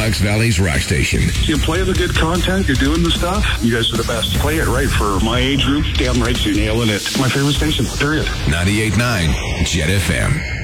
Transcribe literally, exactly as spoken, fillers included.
Ducks Valley's rock station. You play the good content, you're doing the stuff, you guys are the best. Play it right for my age group. Damn right, you're nailing it. My favorite station, period. ninety-eight point nine Jet F M.